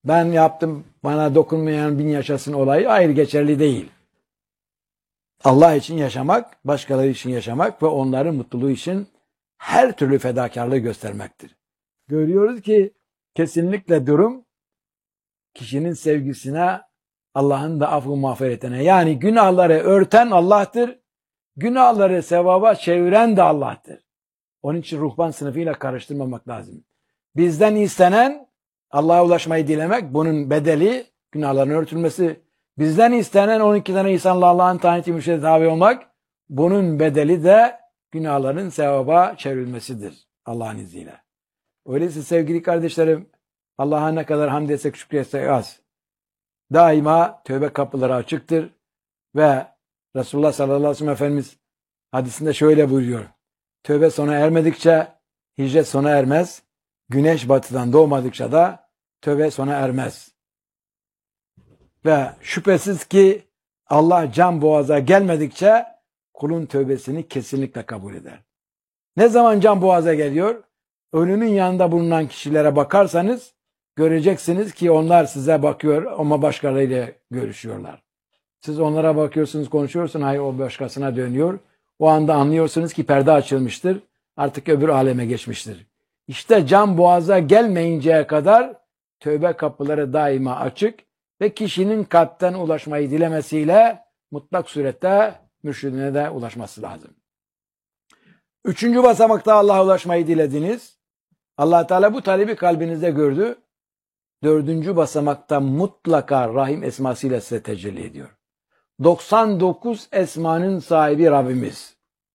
ben yaptım, bana dokunmayan bin yaşasın olayı ayrı geçerli değil. Allah için yaşamak, başkaları için yaşamak ve onların mutluluğu için her türlü fedakarlığı göstermektir. Görüyoruz ki kesinlikle durum kişinin sevgisine, Allah'ın da affı mağfiretine. Yani günahları örten Allah'tır, günahları sevaba çeviren de Allah'tır. Onun için ruhban sınıfıyla karıştırmamak lazım. Bizden istenen Allah'a ulaşmayı dilemek, bunun bedeli günahların örtülmesi. Bizden istenen 12 tane insanla Allah'ın taneti mürşide tabi olmak, bunun bedeli de günahların sevaba çevrilmesidir Allah'ın izniyle. Öyleyse sevgili kardeşlerim, Allah'a ne kadar hamd etsek, şükretsek az. Daima tövbe kapıları açıktır ve Resulullah sallallahu aleyhi ve sellem Efendimiz hadisinde şöyle buyuruyor. Tövbe sona ermedikçe hicret sona ermez. Güneş batıdan doğmadıkça da tövbe sona ermez. Ve şüphesiz ki Allah can boğaza gelmedikçe kulun tövbesini kesinlikle kabul eder. Ne zaman can boğaza geliyor? Ölünün yanında bulunan kişilere bakarsanız göreceksiniz ki onlar size bakıyor ama başkalarıyla görüşüyorlar. Siz onlara bakıyorsunuz, konuşuyorsunuz, hayır o başkasına dönüyor. O anda anlıyorsunuz ki perde açılmıştır. Artık öbür aleme geçmiştir. İşte can boğaza gelmeyinceye kadar tövbe kapıları daima açık ve kişinin kalpten ulaşmayı dilemesiyle mutlak surette mürşidine de ulaşması lazım. Üçüncü basamakta Allah'a ulaşmayı dilediniz. Allah Teala bu talebi kalbinizde gördü. Dördüncü basamakta mutlaka Rahim esmasıyla size tecelli ediyor. 99 esmanın sahibi Rabbimiz.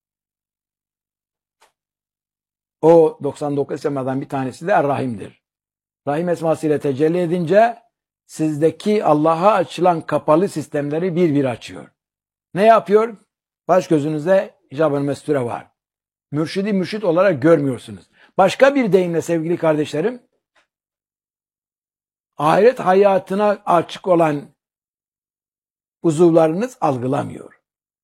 O 99 esmadan bir tanesi de Er-Rahim'dir. Rahim esmasıyla tecelli edince sizdeki Allah'a açılan kapalı sistemleri bir bir açıyor. Ne yapıyor? Baş gözünüzde icab-ı mesture var. Mürşidi mürşit olarak görmüyorsunuz. Başka bir deyimle sevgili kardeşlerim, ahiret hayatına açık olan uzuvlarınız algılamıyor.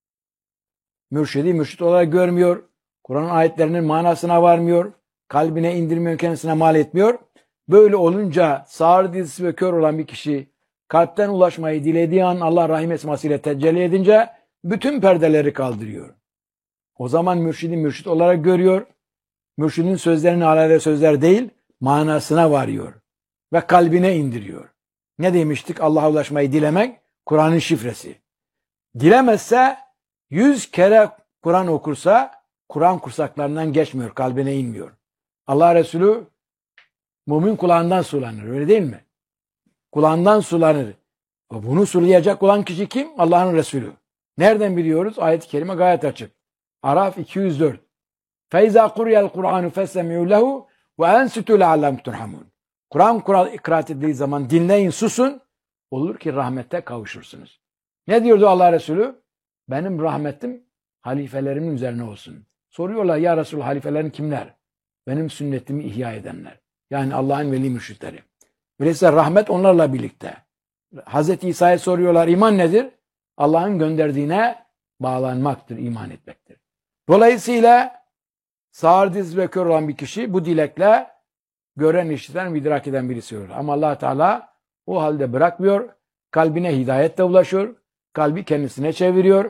Mürşidi mürşit olarak görmüyor. Kur'an ayetlerinin manasına varmıyor. Kalbine indirmiyor, kendisine mal etmiyor. Böyle olunca sağır dizisi ve kör olan bir kişi kalpten ulaşmayı dilediği an Allah Rahim esmasıyla tecelli edince bütün perdeleri kaldırıyor. O zaman mürşidi mürşit olarak görüyor. Mürşidin sözlerini alelade sözler değil, manasına varıyor. Ve kalbine indiriyor. Ne demiştik? Allah'a ulaşmayı dilemek, Kur'an'ın şifresi. Dilemezse 100 kere Kur'an okursa, Kur'an kursaklarından geçmiyor, kalbine inmiyor. Allah Resulü mümin kulağından sulanır, öyle değil mi? Kulağından sulanır. Bunu sulayacak olan kişi kim? Allah'ın Resulü. Nereden biliyoruz? Ayet-i kerime gayet açık. Araf 204. فَاِذَا قُرِيَ الْقُرْآنُ فَاسْتَمِعُوا لَهُ وَاَنْسِتُوا لَعَلَّمْ تُرْحَمُونَ. Kur'an kıraat edildiği zaman dinleyin, susun. Olur ki rahmete kavuşursunuz. Ne diyordu Allah Resulü? Benim rahmetim halifelerimin üzerine olsun. Soruyorlar ya Resulü, halifelerin kimler? Benim sünnetimi ihya edenler. Yani Allah'ın veli mürşitleri. Öyleyse rahmet onlarla birlikte. Hazreti İsa'ya soruyorlar, iman nedir? Allah'ın gönderdiğine bağlanmaktır, iman etmektir. Dolayısıyla sağır diz ve kör olan bir kişi bu dilekle gören, işiten, idrak eden birisi olur. Ama Allah Teala o halde bırakmıyor. Kalbine hidayetle ulaşıyor. Kalbi kendisine çeviriyor.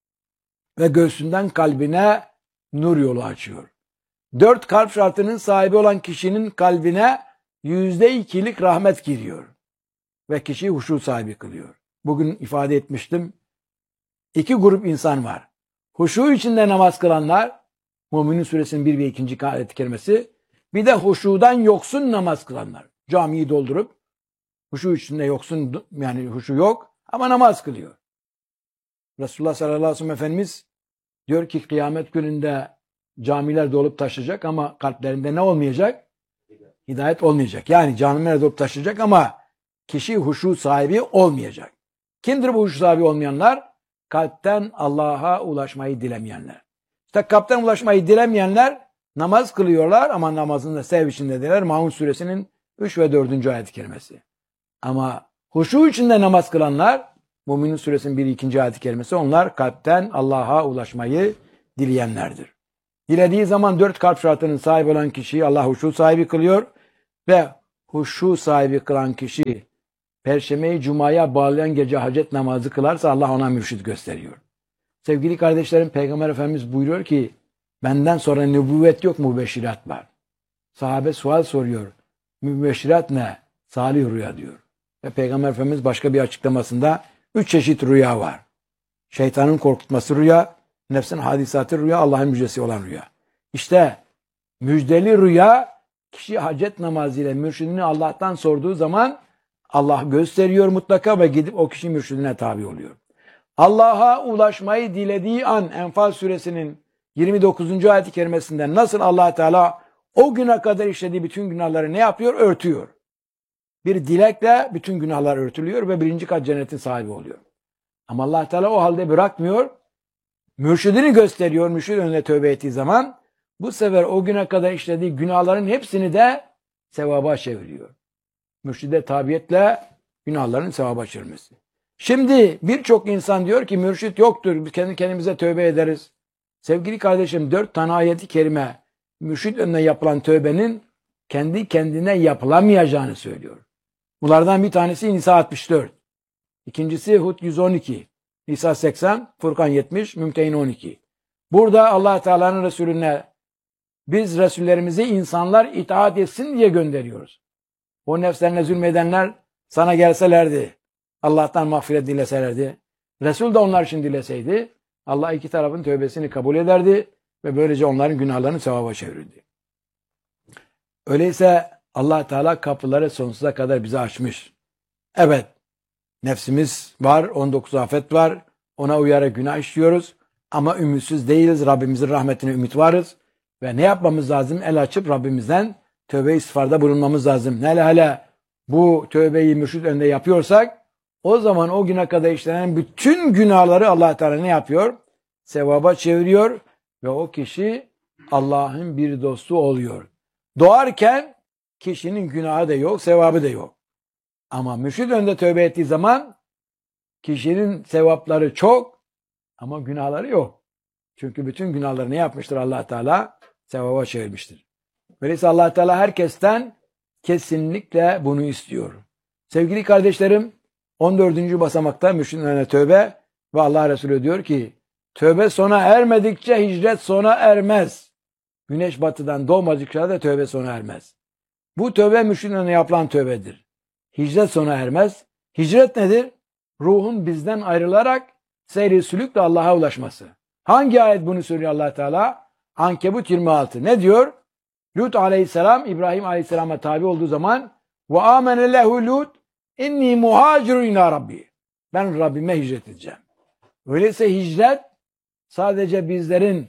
Ve göğsünden kalbine nur yolu açıyor. 4 kalp şartının sahibi olan kişinin kalbine %2'lik rahmet giriyor. Ve kişiyi huşu sahibi kılıyor. Bugün ifade etmiştim. 2 grup insan var. Huşu içinde namaz kılanlar, Mü'minin suresinin 1 ve 2. ayet-i kerimesi, bir de huşudan yoksun namaz kılanlar. Camiyi doldurup, huşu içinde yoksun, yani huşu yok ama namaz kılıyor. Resulullah sallallahu aleyhi ve sellem Efendimiz diyor ki kıyamet gününde camiler dolup taşacak ama kalplerinde ne olmayacak? Hidayet olmayacak. Yani camiler dolup taşacak ama kişi huşu sahibi olmayacak. Kimdir bu huşu sahibi olmayanlar? Kalpten Allah'a ulaşmayı dilemeyenler. İşte kalpten ulaşmayı dilemeyenler namaz kılıyorlar ama namazında sev içindedirler. Maun suresinin 3 ve 4. ayet-i kerimesi. Ama huşu içinde namaz kılanlar, Mü'minin suresinin 1 2. ayet-i kerimesi, onlar kalpten Allah'a ulaşmayı dileyenlerdir. Dilediği zaman 4 kalp şartının sahibi olan kişiyi Allah huşu sahibi kılıyor ve huşu sahibi kılan kişi Perşembeyi Cuma'ya bağlayan gece hacet namazı kılarsa Allah ona mürşid gösteriyor. Sevgili kardeşlerim, Peygamber Efendimiz buyuruyor ki benden sonra nübüvvet yok, mübeşşirat var. Sahabe sual soruyor. Mübeşşirat ne? Salih rüya diyor. Ve Peygamber Efendimiz başka bir açıklamasında 3 çeşit rüya var. Şeytanın korkutması rüya, nefsin hadisatı rüya, Allah'ın müjdesi olan rüya. İşte müjdeli rüya kişi hacet namazıyla mürşidini Allah'tan sorduğu zaman Allah gösteriyor mutlaka ve gidip o kişi mürşidine tabi oluyor. Allah'a ulaşmayı dilediği an Enfal suresinin 29. ayet-i kerimesinde nasıl Allah Teala o güne kadar işlediği bütün günahları ne yapıyor? Örtüyor. Bir dilekle bütün günahlar örtülüyor ve 1. kat cennetin sahibi oluyor. Ama Allah Teala o halde bırakmıyor. Mürşidini gösteriyor. Mürşid önüne tövbe ettiği zaman bu sefer o güne kadar işlediği günahların hepsini de sevaba çeviriyor. Mürşide tabiyetle günahların sevaba çevirmesi. Şimdi birçok insan diyor ki mürşit yoktur. Biz kendi kendimize tövbe ederiz. Sevgili kardeşim 4 tane ayet-i kerime mürşit önüne yapılan tövbenin kendi kendine yapılamayacağını söylüyor. Bunlardan bir tanesi Nisa 64. İkincisi Hud 112. Nisa 80, Furkan 70, Mümtehin 12. Burada Allah Teala'nın Resulüne biz Resullerimizi insanlar itaat etsin diye gönderiyoruz. O nefslerine zulmedenler sana gelselerdi, Allah'tan mağfiret dileselerdi, Resul de onlar için dileseydi, Allah iki tarafın tövbesini kabul ederdi ve böylece onların günahlarını sevaba çevirirdi. Öyleyse Allah Teala kapıları sonsuza kadar bize açmış. Evet, nefsimiz var, 19 afet var, ona uyarak günah işliyoruz ama ümitsiz değiliz, Rabbimizin rahmetine ümit varız ve ne yapmamız lazım? El açıp Rabbimizden tövbe istiğfarda bulunmamız lazım. Hele bu tövbeyi mürşid önünde yapıyorsak o zaman o güne kadar işlenen bütün günahları Allah Teala ne yapıyor? Sevaba çeviriyor ve o kişi Allah'ın bir dostu oluyor. Doğarken kişinin günahı da yok, sevabı da yok. Ama mürşid önünde tövbe ettiği zaman kişinin sevapları çok ama günahları yok. Çünkü bütün günahları ne yapmıştır Allah Teala? Sevaba çevirmiştir. Öyleyse Allah Teala herkesten kesinlikle bunu istiyor. Sevgili kardeşlerim, 14. basamakta mürşidin önüne tövbe ve Allah Resulü diyor ki tövbe sona ermedikçe hicret sona ermez. Güneş batıdan doğmadıkça da tövbe sona ermez. Bu tövbe mürşidin önüne yapılan tövbedir. Hicret sona ermez. Hicret nedir? Ruhun bizden ayrılarak seyri sülükle Allah'a ulaşması. Hangi ayet bunu söylüyor Allah Teala? Ankebut 26. Ne diyor? Lut aleyhisselam İbrahim aleyhisselama tabi olduğu zaman ve amene lehu Lut inni muhacirun ila Rabbi. Ben Rabbime hicret edeceğim. Öyleyse hicret sadece bizlerin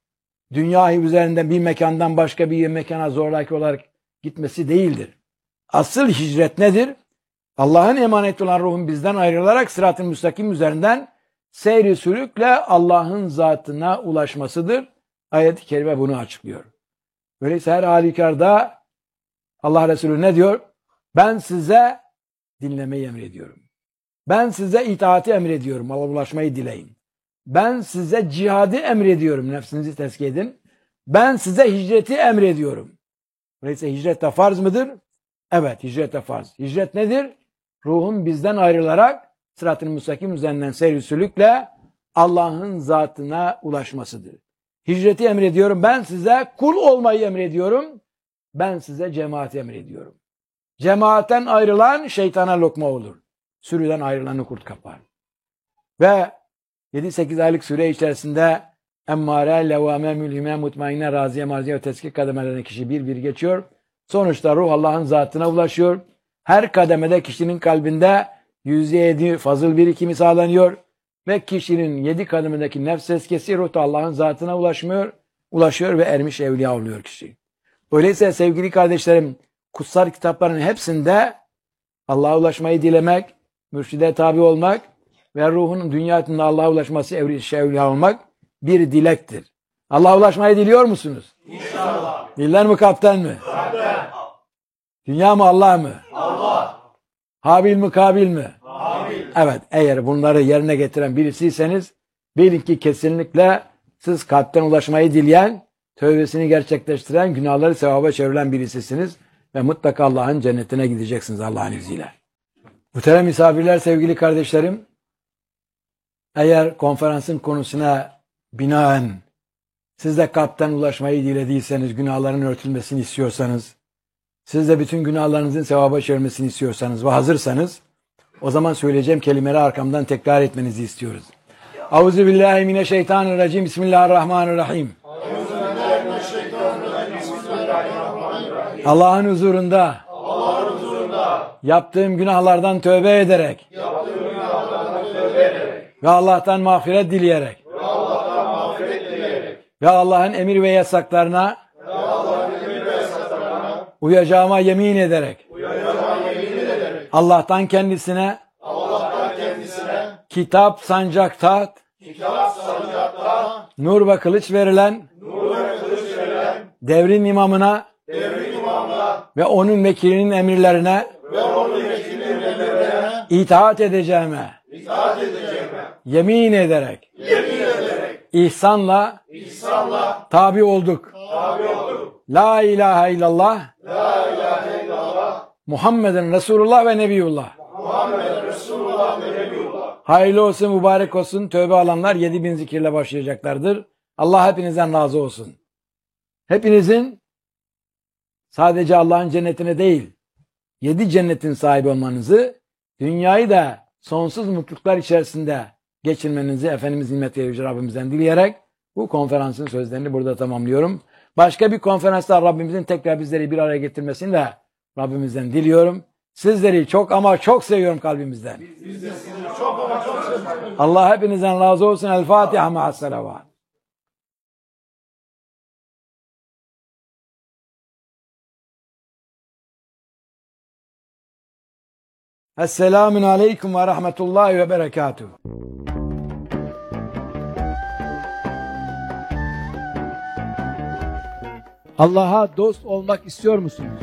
dünya üzerinden bir mekandan başka bir mekana zoraki olarak gitmesi değildir. Asıl hicret nedir? Allah'ın emaneti olan ruhun bizden ayrılarak sırat-ı müstakim üzerinden seyri sülükle Allah'ın zatına ulaşmasıdır. Ayet-i kerime bunu açıklıyor. Öyleyse her halükarda Allah Resulü ne diyor? Ben size dinlemeyi emrediyorum. Ben size itaati emrediyorum. Allah'a ulaşmayı dileyin. Ben size cihadı emrediyorum. Nefsinizi tezkiye edin. Ben size hicreti emrediyorum. Öyleyse hicret de farz mıdır? Evet, hicret de farz. Hicret nedir? Ruhun bizden ayrılarak sırat-ı müstakim üzerinden seyr-i sülükle Allah'ın zatına ulaşmasıdır. Hicreti emrediyorum. Ben size kul olmayı emrediyorum. Ben size cemaati emrediyorum. Cemaatten ayrılan şeytana lokma olur. Sürüden ayrılanı kurt kapar. Ve 7-8 aylık süre içerisinde emmare, levame, mülhime, mutmainne, raziye, marziye ve teskik kademelerine kişi bir bir geçiyor. Sonuçta ruh Allah'ın zatına ulaşıyor. Her kademede kişinin kalbinde %7 fazıl birikimi sağlanıyor. Ve kişinin 7 kademedeki nefs tezkiyesi ruhta Allah'ın zatına ulaşıyor ve ermiş evliya oluyor kişi. Öyleyse sevgili kardeşlerim, kutsal kitapların hepsinde Allah'a ulaşmayı dilemek, mürşide tabi olmak ve ruhun dünyasında Allah'a ulaşması, evliya olmak bir dilektir. Allah'a ulaşmayı diliyor musunuz? İnşallah. Diller mi kapten mi? Kapten. Dünya mı Allah mı? Allah. Habil mi Kabil mi? Amin. Evet, eğer bunları yerine getiren birisiyseniz bilin ki kesinlikle siz kalpten ulaşmayı dileyen, tövbesini gerçekleştiren, günahları sevaba çevrilen birisisiniz. ve mutlaka Allah'ın cennetine gideceksiniz Allah'ın izniyle. Muhterem misafirler, sevgili kardeşlerim, eğer konferansın konusuna binaen siz de kalpten ulaşmayı dilediyseniz, günahların örtülmesini istiyorsanız, siz de bütün günahlarınızın sevaba çevirmesini istiyorsanız ve hazırsanız, o zaman söyleyeceğim kelimeleri arkamdan tekrar etmenizi istiyoruz. Euzubillahimineşşeytanirracim. Bismillahirrahmanirrahim. Allah'ın huzurunda yaptığım günahlardan tövbe ederek ve Allah'tan mağfiret dileyerek ve Allah'ın emir ve yasaklarına uyacağıma yemin ederek Allah'tan kendisine kitap sancakta nur ve kılıç verilen devrin imamına ve onun vekilinin emirlerine itaat edeceğime yemin ederek ihsanla tabi olduk. La ilahe illallah Muhammeden Resulullah ve Nebiyullah. Hayırlı olsun, mübarek olsun. Tövbe alanlar 7000 zikirle başlayacaklardır. Allah hepinizden razı olsun. Hepinizin sadece Allah'ın cennetine değil, 7 cennetin sahibi olmanızı, dünyayı da sonsuz mutluluklar içerisinde geçirmenizi Efendimiz nimet ve yüce Rabbimizden dileyerek bu konferansın sözlerini burada tamamlıyorum. Başka bir konferansta Rabbimizin tekrar bizleri bir araya getirmesini de Rabbimizden diliyorum. Sizleri çok ama çok seviyorum kalbimizden. Biz de sizi çok ama çok seviyoruz. Allah hepinizden razı olsun. El Fatiha ma'as salavat. Esselamun aleyküm ve rahmetullahi ve berekatuhu. Allah'a dost olmak istiyor musunuz?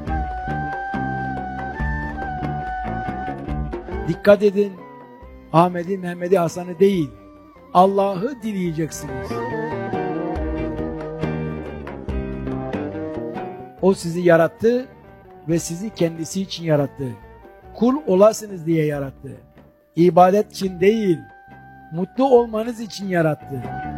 Dikkat edin, Ahmet'i, Mehmet'i, Hasan'ı değil, Allah'ı dileyeceksiniz. O sizi yarattı ve sizi kendisi için yarattı. Kul olasınız diye yarattı. İbadet için değil, mutlu olmanız için yarattı.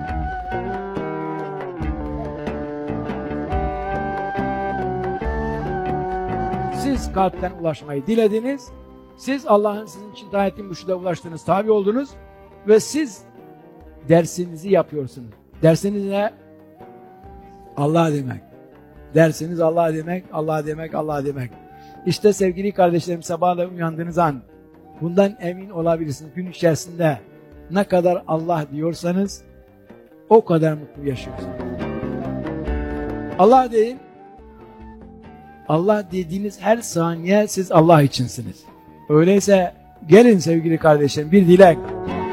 Siz kalpten ulaşmayı dilediniz. Siz Allah'ın sizin için tayin ettiği müşahede ulaştınız, tabi oldunuz ve siz dersinizi yapıyorsunuz. Dersiniz ne? Allah demek. Dersiniz Allah demek, Allah demek, Allah demek. İşte sevgili kardeşlerim, sabahla uyandığınız an bundan emin olabilirsiniz. Gün içerisinde ne kadar Allah diyorsanız o kadar mutlu yaşıyorsunuz. Allah deyin. Allah dediğiniz her saniye siz Allah içinsiniz. Öyleyse gelin sevgili kardeşlerim, bir dilek.